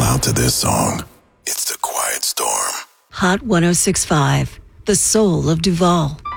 out to this song. It's The Quiet Storm. Hot 106.5, the soul of Duval.